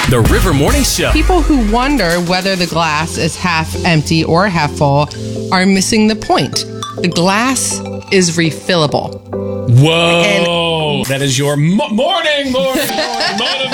The River Morning Show. People who wonder whether the glass is half empty or half full are missing the point. The glass is refillable. Whoa. That is your morning motivation.